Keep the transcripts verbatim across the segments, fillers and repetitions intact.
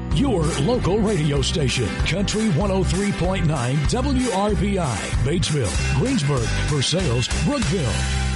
your local radio station. Country one oh three point nine W R B I, Batesville, Greensburg, Versailles, Brookville.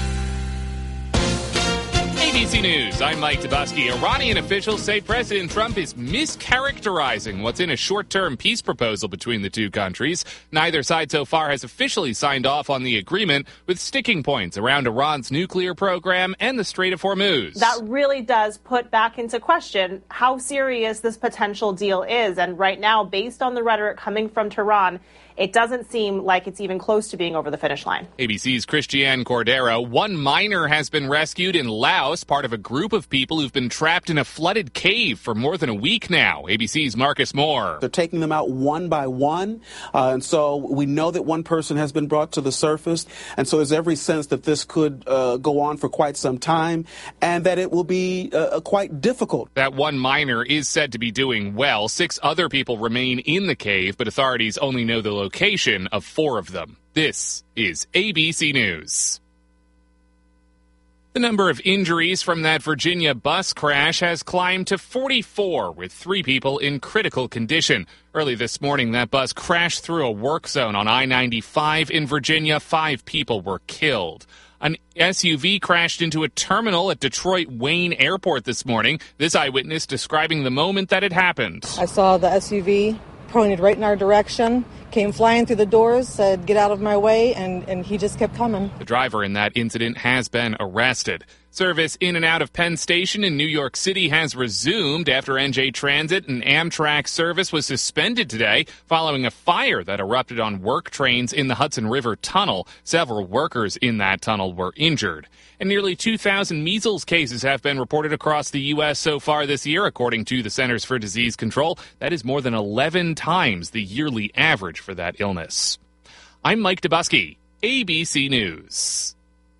A B C News, I'm Mike Tabusky. Iranian officials say President Trump is mischaracterizing what's in a short-term peace proposal between the two countries. Neither side so far has officially signed off on the agreement, with sticking points around Iran's nuclear program and the Strait of Hormuz. That really does put back into question how serious this potential deal is. And right now, based on the rhetoric coming from Tehran, it doesn't seem like it's even close to being over the finish line. A B C's Christiane Cordero. One miner has been rescued in Laos, part of a group of people who've been trapped in a flooded cave for more than a week now. A B C's Marcus Moore. They're taking them out one by one, uh, and so we know that one person has been brought to the surface, and so there's every sense that this could uh, go on for quite some time, and that it will be uh, quite difficult. That one miner is said to be doing well. Six other people remain in the cave, but authorities only know the location of four of them. This is A B C News. The number of injuries from that Virginia bus crash has climbed to forty-four, with three people in critical condition. Early this morning, that bus crashed through a work zone on I ninety-five in Virginia. Five people were killed. An S U V crashed into a terminal at Detroit Wayne Airport this morning. This eyewitness describing the moment that it happened. I saw the S U V pointed right in our direction, came flying through the doors, said, "Get out of my way," and, and he just kept coming. The driver in that incident has been arrested. Service in and out of Penn Station in New York City has resumed after N J Transit and Amtrak service was suspended today following a fire that erupted on work trains in the Hudson River Tunnel. Several workers in that tunnel were injured. And nearly two thousand measles cases have been reported across the U S so far this year, according to the Centers for Disease Control. That is more than eleven times the yearly average for that illness. I'm Mike Tabusky, A B C News.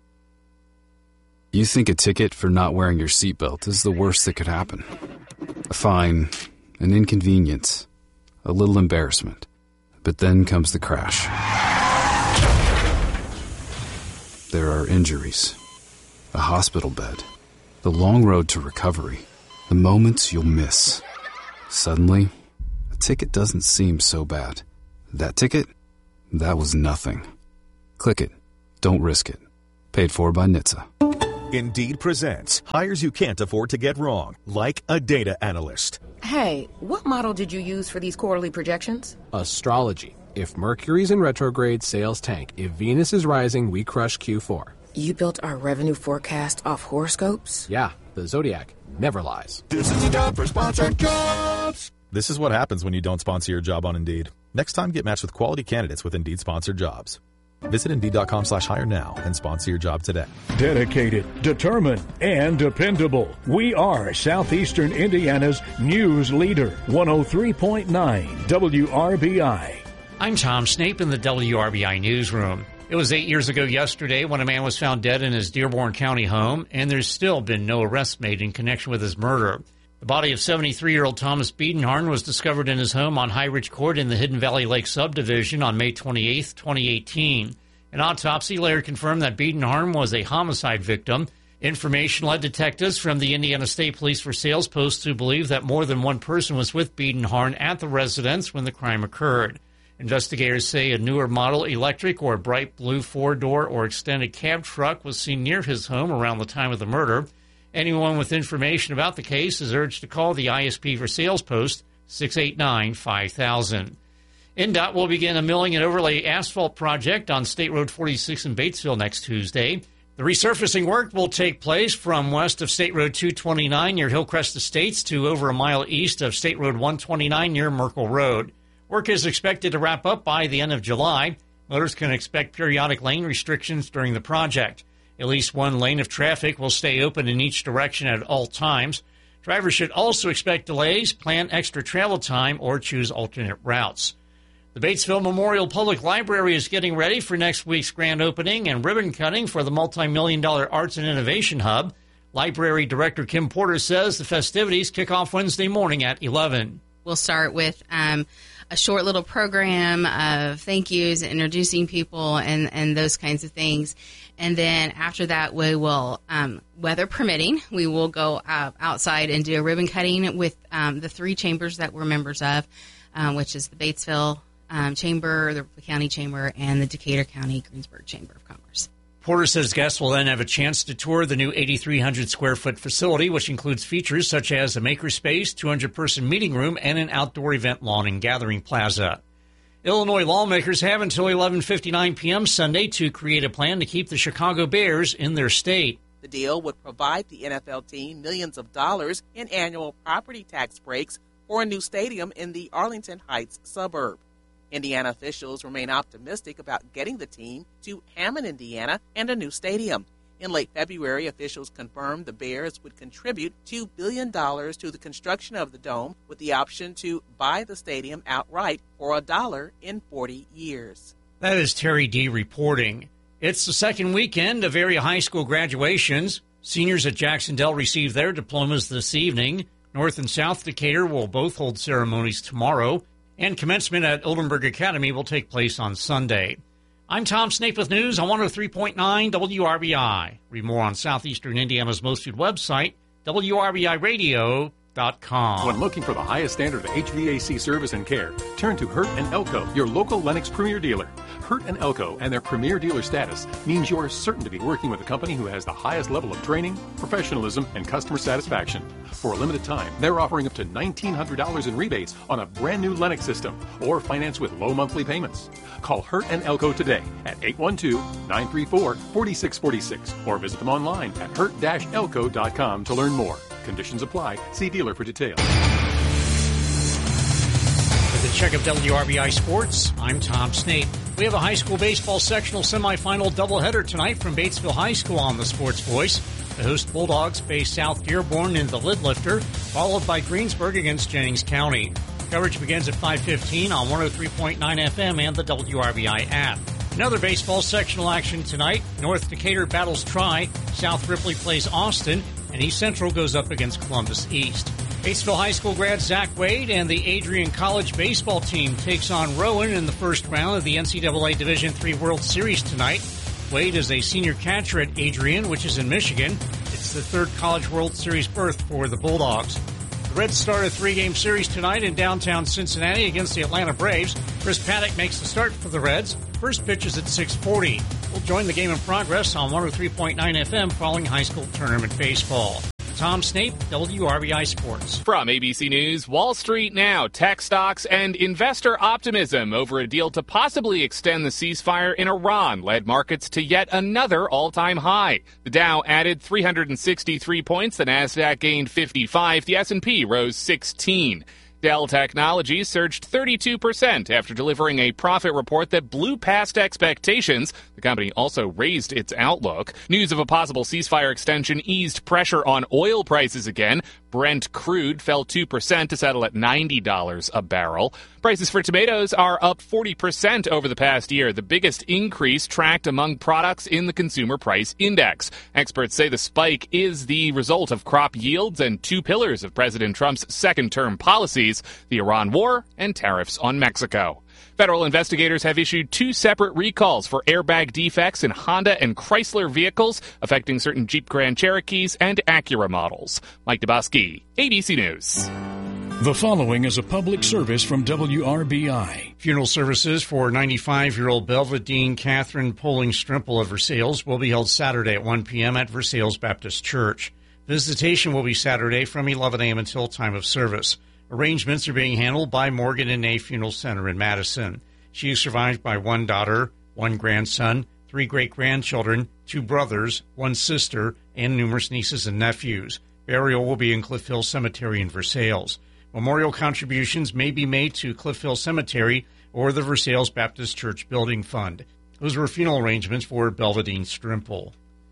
You think a ticket for not wearing your seatbelt is the worst that could happen. A fine, an inconvenience, a little embarrassment. But then comes the crash. There are injuries, a hospital bed, the long road to recovery, the moments you'll miss. Suddenly, a ticket doesn't seem so bad. That ticket? That was nothing. Click it. Don't risk it. Paid for by N H T S A. Indeed presents hires you can't afford to get wrong, like a data analyst. Hey, what model did you use for these quarterly projections? Astrology. If Mercury's in retrograde, sales tank. If Venus is rising, we crush Q four. You built our revenue forecast off horoscopes? Yeah, the Zodiac never lies. This is a job for sponsored jobs. This is what happens when you don't sponsor your job on Indeed. Next time, get matched with quality candidates with Indeed sponsored jobs. Visit Indeed.com slash hire now and sponsor your job today. Dedicated, determined, and dependable. We are Southeastern Indiana's news leader. one oh three point nine W R B I. I'm Tom Snape in the W R B I newsroom. It was eight years ago yesterday when a man was found dead in his Dearborn County home, and there's still been no arrest made in connection with his murder. The body of seventy-three-year-old Thomas Biedenharn was discovered in his home on High Ridge Court in the Hidden Valley Lake subdivision on May twenty-eighth, twenty eighteen. An autopsy later confirmed that Biedenharn was a homicide victim. Information led detectives from the Indiana State Police for Sales Post to believe that more than one person was with Biedenharn at the residence when the crime occurred. Investigators say a newer model electric or bright blue four-door or extended cab truck was seen near his home around the time of the murder. Anyone with information about the case is urged to call the I S P for Sales Post, six eight nine, five thousand. N D O T will begin a milling and overlay asphalt project on State Road forty-six in Batesville next Tuesday. The resurfacing work will take place from west of State Road two twenty-nine near Hillcrest Estates to over a mile east of State Road one twenty-nine near Merkle Road. Work is expected to wrap up by the end of July. Motorists can expect periodic lane restrictions during the project. At least one lane of traffic will stay open in each direction at all times. Drivers should also expect delays, plan extra travel time, or choose alternate routes. The Batesville Memorial Public Library is getting ready for next week's grand opening and ribbon cutting for the multi-million dollar Arts and Innovation Hub. Library Director Kim Porter says the festivities kick off Wednesday morning at eleven. We'll start with um, a short little program of thank yous, introducing people, and, and those kinds of things. And then after that, we will, um, weather permitting, we will go uh, outside and do a ribbon cutting with um, the three chambers that we're members of, um, which is the Batesville um, Chamber, the Ripley County Chamber, and the Decatur County Greensburg Chamber of Commerce. Porter says guests will then have a chance to tour the new eighty-three hundred square foot facility, which includes features such as a makerspace, two hundred person meeting room, and an outdoor event lawn and gathering plaza. Illinois lawmakers have until eleven fifty-nine p.m. Sunday to create a plan to keep the Chicago Bears in their state. The deal would provide the N F L team millions of dollars in annual property tax breaks for a new stadium in the Arlington Heights suburb. Indiana officials remain optimistic about getting the team to Hammond, Indiana, and a new stadium. In late February, officials confirmed the Bears would contribute two billion dollars to the construction of the dome with the option to buy the stadium outright for a dollar in forty years. That is Terry D. reporting. It's the second weekend of area high school graduations. Seniors at Jacksonville receive their diplomas this evening. North and South Decatur will both hold ceremonies tomorrow. And commencement at Oldenburg Academy will take place on Sunday. I'm Tom Snape with news on one oh three point nine W R B I. Read more on Southeastern Indiana's most viewed website, W R B I radio dot com. When looking for the highest standard of H V A C service and care, turn to Hurt and Elko, your local Lennox Premier dealer. Hurt and Elko and their Premier dealer status means you are certain to be working with a company who has the highest level of training, professionalism, and customer satisfaction. For a limited time, they're offering up to nineteen hundred dollars in rebates on a brand new Lennox system or finance with low monthly payments. Call Hurt and Elko today at eight one two, nine three four, four six four six or visit them online at hurt dash elko dot com to learn more. Conditions apply. See dealer for details. With a check of W R B I Sports, I'm Tom Snape. We have a high school baseball sectional semifinal doubleheader tonight from Batesville High School on the Sports Voice. The host Bulldogs face South Dearborn in the lid lifter, followed by Greensburg against Jennings County. Coverage begins at five fifteen on one oh three point nine F M and the W R B I app. Another baseball sectional action tonight. North Decatur battles Tri, South Ripley plays Austin, and East Central goes up against Columbus East. Batesville High School grad Zach Wade and the Adrian College baseball team takes on Rowan in the first round of the N C double A Division three World Series tonight. Wade is a senior catcher at Adrian, which is in Michigan. It's the third College World Series berth for the Bulldogs. The Reds start a three-game series tonight in downtown Cincinnati against the Atlanta Braves. Chris Paddock makes the start for the Reds. First pitch is at six forty. We'll join the game in progress on one oh three point nine F M following high school tournament baseball. Tom Snape, W R B I Sports. From A B C News, Wall Street now, tech stocks and investor optimism over a deal to possibly extend the ceasefire in Iran led markets to yet another all-time high. The Dow added three hundred sixty-three points, the Nasdaq gained fifty-five, the S and P rose sixteen. Dell Technologies surged thirty-two percent after delivering a profit report that blew past expectations. The company also raised its outlook. News of a possible ceasefire extension eased pressure on oil prices again. Brent crude fell two percent to settle at ninety dollars a barrel. Prices for tomatoes are up forty percent over the past year, the biggest increase tracked among products in the Consumer Price Index. Experts say the spike is the result of crop yields and two pillars of President Trump's second-term policies, the Iran war and tariffs on Mexico. Federal investigators have issued two separate recalls for airbag defects in Honda and Chrysler vehicles, affecting certain Jeep Grand Cherokees and Acura models. Mike Dubosky, A B C News. The following is a public service from W R B I. Funeral services for ninety-five-year-old Belvedine Catherine Poling Strimple of Versailles will be held Saturday at one p.m. at Versailles Baptist Church. Visitation will be Saturday from eleven a.m. until time of service. Arrangements are being handled by Morgan and A Funeral Center in Madison. She is survived by one daughter, one grandson, three great-grandchildren, two brothers, one sister, and numerous nieces and nephews. Burial will be in Cliff Hill Cemetery in Versailles. Memorial contributions may be made to Cliff Hill Cemetery or the Versailles Baptist Church Building Fund. Those were funeral arrangements for Belvedine Strimple.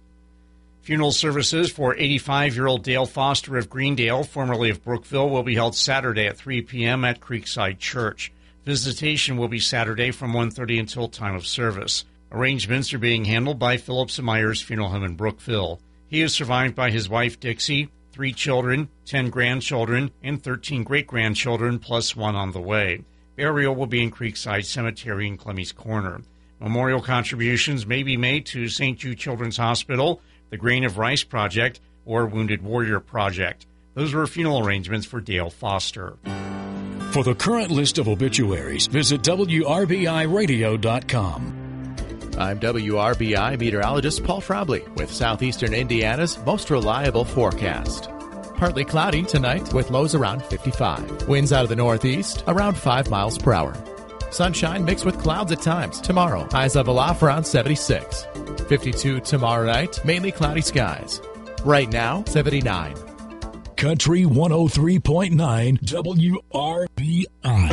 Funeral services for eighty-five-year-old Dale Foster of Greendale, formerly of Brookville, will be held Saturday at three p.m. at Creekside Church. Visitation will be Saturday from one thirty until time of service. Arrangements are being handled by Phillips and Myers Funeral Home in Brookville. He is survived by his wife, Dixie, three children, ten grandchildren, and thirteen great-grandchildren, plus one on the way. Burial will be in Creekside Cemetery in Clemmie's Corner. Memorial contributions may be made to Saint Jude Children's Hospital, the Grain of Rice Project, or Wounded Warrior Project. Those were funeral arrangements for Dale Foster. For the current list of obituaries, visit W R B I radio dot com. I'm W R B I meteorologist Paul Frobley with Southeastern Indiana's most reliable forecast. Partly cloudy tonight with lows around fifty-five. Winds out of the northeast around five miles per hour. Sunshine mixed with clouds at times. Tomorrow, highs level off around seventy-six. fifty-two tomorrow night, mainly cloudy skies. Right now, seventy-nine. Country one oh three point nine W R B I.